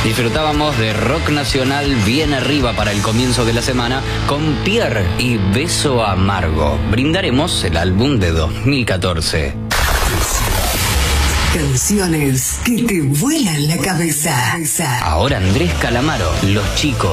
Disfrutábamos de rock nacional bien arriba para el comienzo de la semana con Pierre y Beso Amargo. Brindaremos el álbum de 2014. Canciones que te vuelan la cabeza. Ahora Andrés Calamaro, Los Chicos.